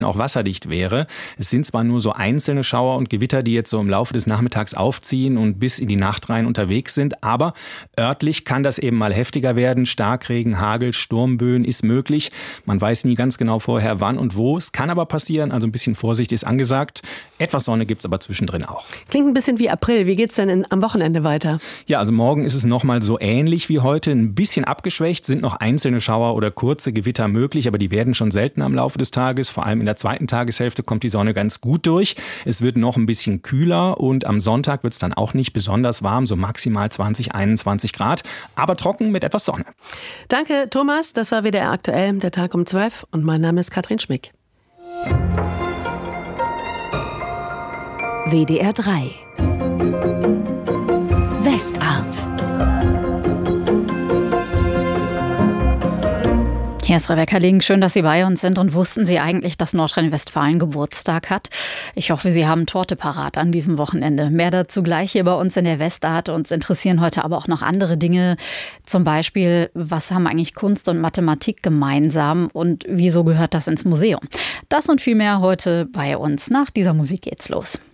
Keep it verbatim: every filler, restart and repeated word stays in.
auch wasserdicht wäre. Es sind zwar nur so einzelne Schauer und Gewitter, die jetzt so im Laufe des Nachmittags aufziehen und bis in die Nacht rein unterwegs sind, aber örtlich kann das eben mal heftiger werden. Starkregen, Hagel, Sturmböen ist möglich. Man weiß nie ganz genau vorher, wann und wo. Es kann aber passieren, also ein bisschen Vorsicht ist angesagt. Etwas Sonne gibt es aber zwischendrin auch. Klingt ein bisschen wie April. Wie geht's denn in, am Wochenende weiter? Ja, also morgen ist es nochmal so ähnlich wie heute. Ein bisschen abgeschwächt, sind noch einzelne Schauer oder kurze Gewitter möglich, aber die werden schon seltener im Laufe des Tages, vor allem in der Der zweiten Tageshälfte kommt die Sonne ganz gut durch. Es wird noch ein bisschen kühler und am Sonntag wird es dann auch nicht besonders warm, so maximal zwanzig, einundzwanzig Grad, aber trocken mit etwas Sonne. Danke, Thomas. Das war W D R aktuell, der Tag um zwölf und mein Name ist Katrin Schmick. W D R drei Westart. Hier ist Rebecca Link. Schön, dass Sie bei uns sind. Und wussten Sie eigentlich, dass Nordrhein-Westfalen Geburtstag hat? Ich hoffe, Sie haben Torte parat an diesem Wochenende. Mehr dazu gleich hier bei uns in der Westart. Uns interessieren heute aber auch noch andere Dinge. Zum Beispiel, was haben eigentlich Kunst und Mathematik gemeinsam und wieso gehört das ins Museum? Das und viel mehr heute bei uns. Nach dieser Musik geht's los.